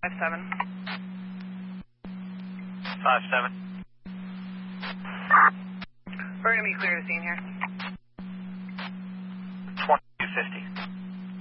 57. 57. We're going to be clear to scene here.